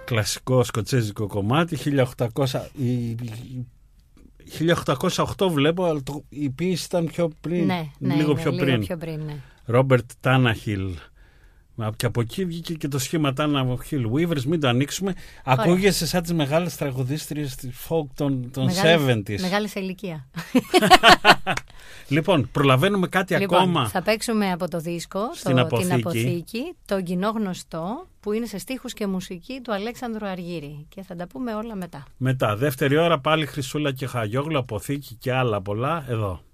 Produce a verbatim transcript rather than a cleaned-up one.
Κλασικό σκοτσέζικο κομμάτι, χίλια οκτακόσια, χίλια οκτακόσια οκτώ βλέπω, αλλά το, η ποίηση ήταν πιο πριν, ναι, ναι, λίγο, ναι, πιο λίγο πριν. πιο πριν. Ναι. Ρόμπερτ Τάναχιλ. Και από εκεί βγήκε και το σχήμα Τάναχιλ Weavers, μην το ανοίξουμε. Ωραία. Ακούγεσαι σαν τις μεγάλες τραγουδίστριες της folk των, των εβδομήντα. Μεγάλη σε ηλικία. Λοιπόν, προλαβαίνουμε κάτι λοιπόν, ακόμα. Θα παίξουμε από το δίσκο, το, αποθήκη. την αποθήκη, το κοινό γνωστό, που είναι σε στίχους και μουσική του Αλέξανδρου Αργύρη. Και θα τα πούμε όλα μετά. Μετά, δεύτερη ώρα πάλι Χρυσούλα και Χαγιόγλου, αποθήκη και άλλα πολλά, εδώ.